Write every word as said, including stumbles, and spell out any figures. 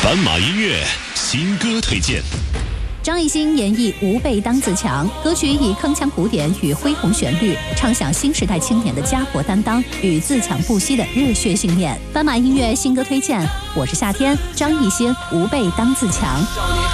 斑马音乐新歌推荐。 张艺兴演绎《吾辈当自强》，歌曲以铿锵鼓点与恢宏旋律，唱响新时代青年的家国担当与自强不息的热血信念。斑马音乐新歌推荐，我是夏天，张艺兴《吾辈当自强》。